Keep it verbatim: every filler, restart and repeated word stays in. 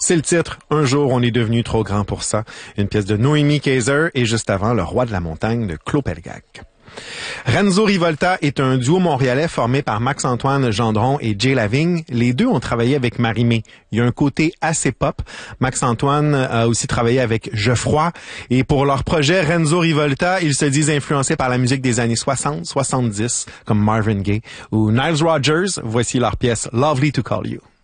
C'est le titre « Un jour, on est devenu trop grand pour ça », une pièce de Noémie Kaiser et juste avant « Le roi de la montagne » de Claude Pelgag. Renzo Rivolta est un duo montréalais formé par Max-Antoine Gendron et Jay Lavigne. Les deux ont travaillé avec Marie-Mé. Il y a un côté assez pop. Max-Antoine a aussi travaillé avec Geoffroy. Et pour leur projet Renzo Rivolta, ils se disent influencés par la musique des années soixante, soixante-dix, comme Marvin Gaye ou Nile Rodgers. Voici leur pièce Lovely to Call You.